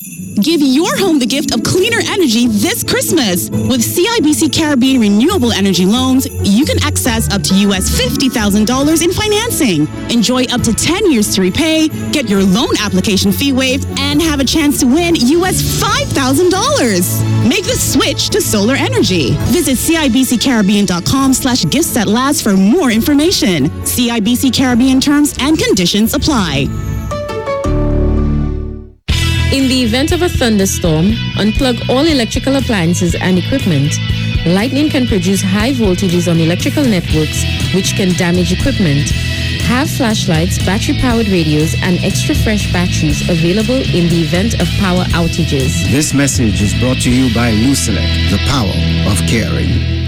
Give your home the gift of cleaner energy this Christmas. With CIBC Caribbean Renewable Energy Loans, you can access up to US $50,000 in financing. Enjoy up to 10 years to repay, get your loan application fee waived, and have a chance to win US $5,000. Make the switch to solar energy. Visit CIBCCaribbean.com/gifts-that-last for more information. CIBC Caribbean terms and conditions apply. In the event of a thunderstorm, unplug all electrical appliances and equipment. Lightning can produce high voltages on electrical networks, which can damage equipment. Have flashlights, battery-powered radios, and extra fresh batteries available in the event of power outages. This message is brought to you by Lucelec, the power of caring.